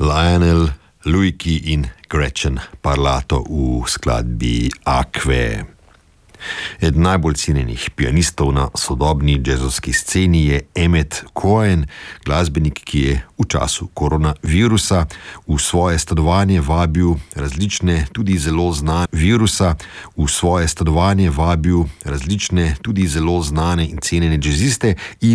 Lionel Louiki in Gretchen Parlato v skladbi Aquae. Eden najbolj cenjenih pianistov na sodobni jazzovski sceni je Emmet Cohen, glasbenik, ki je v času koronavirusa v svoje stanovanje vabil različne, tudi zelo znane in cenjene jazziste in